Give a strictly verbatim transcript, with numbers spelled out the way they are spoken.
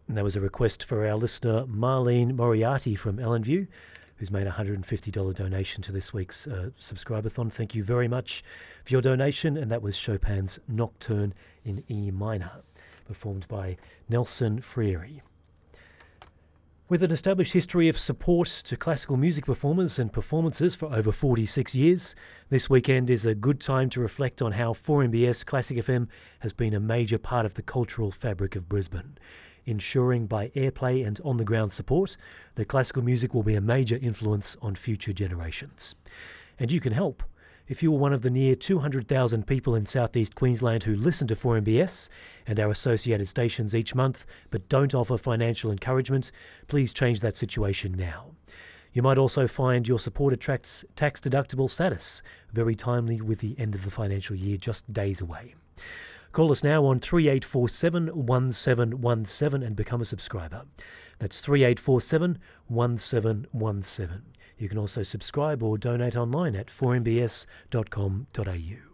And that was a request for our listener Marlene Moriarty from Ellenview, who's made a one hundred fifty dollars donation to this week's uh, subscribe-a-thon. Thank you very much for your donation. And that was Chopin's Nocturne in E minor, performed by Nelson Freire. With an established history of support to classical music performers and performances for over forty-six years, this weekend is a good time to reflect on how four M B S Classic F M has been a major part of the cultural fabric of Brisbane, ensuring by airplay and on-the-ground support that classical music will be a major influence on future generations. And you can help. If you are one of the near two hundred thousand people in southeast Queensland who listen to four M B S and our associated stations each month but don't offer financial encouragement, please change that situation now. You might also find your support attracts tax-deductible status, very timely with the end of the financial year just days away. Call us now on three eight four seven, one seven one seven and become a subscriber. That's three eight four seven, one seven one seven. You can also subscribe or donate online at four m b s dot com dot a u.